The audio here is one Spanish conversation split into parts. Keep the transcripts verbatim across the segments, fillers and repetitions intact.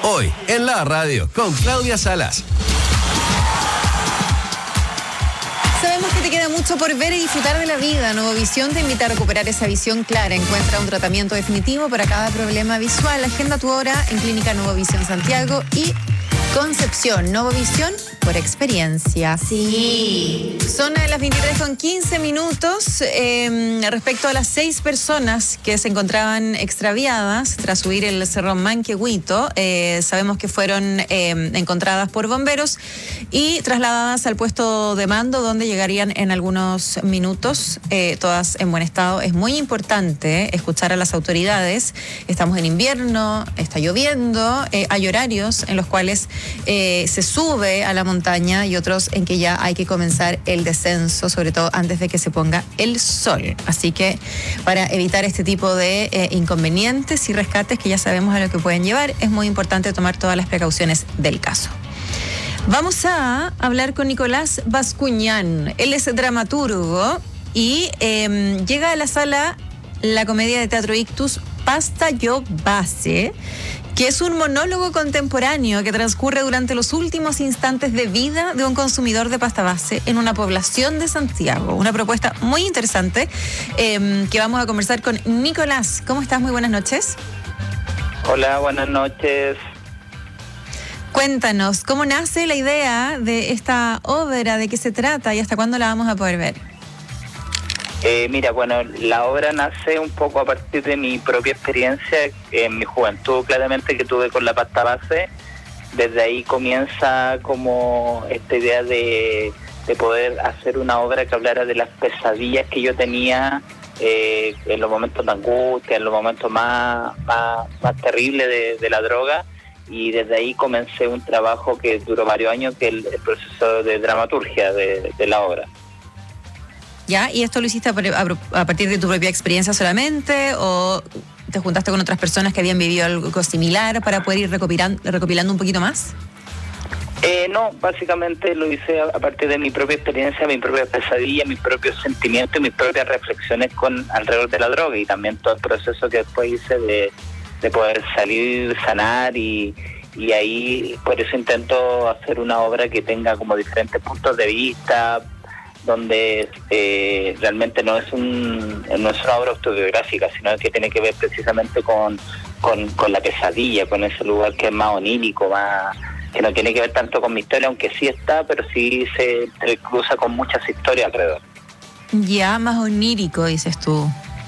Hoy, en la radio, con Claudia Salas. Sabemos que te queda mucho por ver y disfrutar de la vida. Novovisión te invita a recuperar esa visión clara. Encuentra un tratamiento definitivo para cada problema visual. Agenda tu hora en Clínica Novovisión Santiago y Concepción. Novovisión por experiencia. Sí. Son las veintitrés con quince minutos. Eh, respecto a las seis personas que se encontraban extraviadas tras subir el Cerro Manquehuito, eh, sabemos que fueron eh, encontradas por bomberos y trasladadas al puesto de mando, donde llegarían en algunos minutos, eh, todas en buen estado. Es muy importante escuchar a las autoridades. Estamos en invierno, está lloviendo, eh, hay horarios en los cuales eh, se sube a la montaña y otros en que ya hay que comenzar el descenso, sobre todo antes de que se ponga el sol. Así que para evitar este tipo de eh, inconvenientes y rescates que ya sabemos a lo que pueden llevar, es muy importante tomar todas las precauciones del caso. Vamos a hablar con Nicolás Bascuñán. Él es dramaturgo y eh, llega a la sala la comedia de teatro Ictus Pasta Yo Base, que es un monólogo contemporáneo que transcurre durante los últimos instantes de vida de un consumidor de pasta base en una población de Santiago. Una propuesta muy interesante eh, que vamos a conversar con Nicolás. ¿Cómo estás? Muy buenas noches. Hola, buenas noches. Cuéntanos, ¿cómo nace la idea de esta obra? ¿De qué se trata y hasta cuándo la vamos a poder ver? Eh, mira, bueno, la obra nace un poco a partir de mi propia experiencia en mi juventud, claramente, que tuve con la pasta base. Desde ahí comienza como esta idea de, de poder hacer una obra que hablara de las pesadillas que yo tenía eh, en los momentos de angustia, en los momentos más, más, más terribles de, de la droga. Y desde ahí comencé un trabajo que duró varios años, que es el, el proceso de dramaturgia de, de la obra. ¿Ya? ¿Y esto lo hiciste a, a partir de tu propia experiencia solamente o te juntaste con otras personas que habían vivido algo similar para poder ir recopilando, recopilando un poquito más? Eh, no, básicamente lo hice a, a partir de mi propia experiencia, mi propia pesadilla, mis propios sentimientos y mis propias reflexiones con alrededor de la droga, y también todo el proceso que después hice de, de poder salir, sanar, y, y ahí por eso intento hacer una obra que tenga como diferentes puntos de vista, donde eh, realmente no es un no es una obra autobiográfica, sino que tiene que ver precisamente con, con, con la pesadilla, con ese lugar que es más onírico, más que no tiene que ver tanto con mi historia, aunque sí está, pero sí se, se cruza con muchas historias alrededor. Ya, más onírico, dices tú.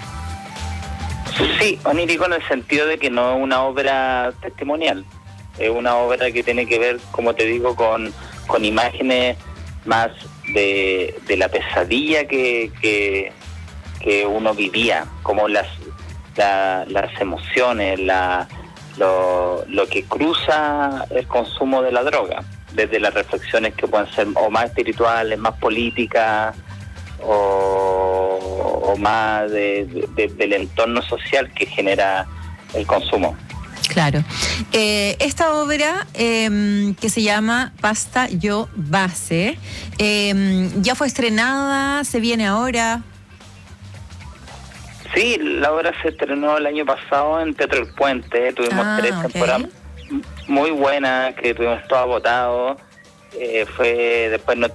Sí, onírico en el sentido de que no es una obra testimonial, es una obra que tiene que ver, como te digo, con, con imágenes más de, de la pesadilla que, que, que uno vivía, como las, la, las emociones, la, lo, lo que cruza el consumo de la droga, desde las reflexiones que pueden ser o más espirituales, más políticas, o, o más de, de, del entorno social que genera el consumo. Claro. Eh, esta obra eh, que se llama Pasta Yo Base, eh, ¿ya fue estrenada? ¿Se viene ahora? Sí, la obra se estrenó el año pasado en Teatro El Puente. Tuvimos ah, tres okay. temporadas muy buenas, que tuvimos todo agotado. Eh, fue después no